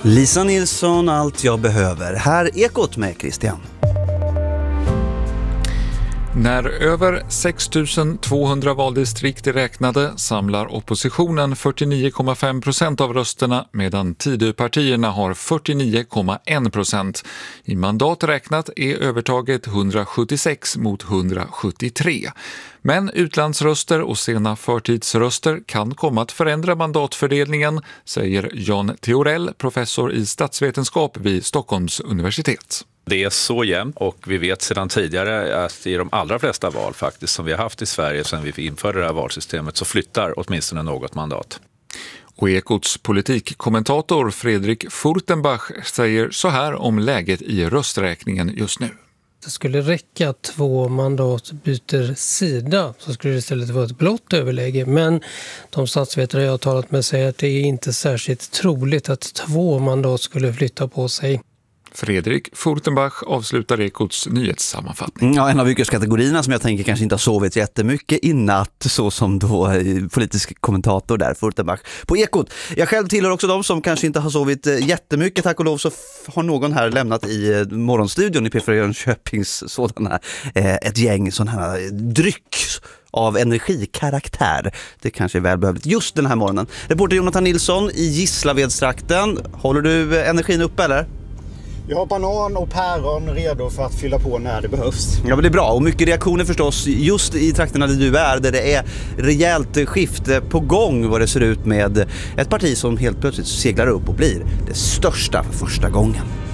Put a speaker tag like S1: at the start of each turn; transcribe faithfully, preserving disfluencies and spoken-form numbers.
S1: Lisa Nilsson, allt jag behöver. Här Ekot med Christian.
S2: När över sex tusen tvåhundra valdistrikt är räknade samlar oppositionen fyrtionio komma fem procent av rösterna medan Tidöpartierna har fyrtionio komma en procent. I mandat räknat är övertaget hundrasjuttiosex mot hundrasjuttiotre. Men utlandsröster och sena förtidsröster kan komma att förändra mandatfördelningen, säger Jan Theorell, professor i statsvetenskap vid Stockholms universitet.
S3: Det är så jämnt och vi vet sedan tidigare att i de allra flesta val faktiskt som vi har haft i Sverige sedan vi införde det här valsystemet så flyttar åtminstone något mandat.
S2: Och Ekots politikkommentator Fredrik Furtenbach säger så här om läget i rösträkningen just nu.
S4: Det skulle räcka att två mandat byter sida så skulle det istället vara ett blått överläge. Men de statsvetare jag har talat med säger att det är inte särskilt troligt att två mandat skulle flytta på sig.
S2: Fredrik Furtenbach avslutar Ekots nyhetssammanfattning.
S1: Ja, en av yrkeskategorierna som jag tänker kanske inte har sovit jättemycket i natt, så som då politisk kommentator där, Furtenbach på Ekot. Jag själv tillhör också de som kanske inte har sovit jättemycket. Tack och lov så f- har någon här lämnat i morgonstudion i P fyra Jönköpings sådana, eh, ett gäng sådana här dryck av energikaraktär. Det kanske är välbehövligt just den här morgonen. Reporter Jonathan Nilsson i Gislavedstrakten. Håller du energin uppe eller?
S5: Jag har banan och päron redo för att fylla på när det behövs.
S1: Ja, men det är bra. Och mycket reaktioner förstås just i trakterna där du är, där det är rejält skifte på gång vad det ser ut med ett parti som helt plötsligt seglar upp och blir det största för första gången.